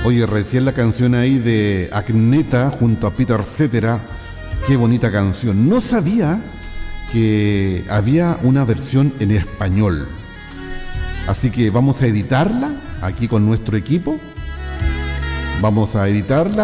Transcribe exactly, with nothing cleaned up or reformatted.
Oye, recién la canción ahí de Agneta junto a Peter Cetera. Qué bonita canción. No sabía que había una versión en español. Así que vamos a editarla aquí con nuestro equipo. Vamos a editarla.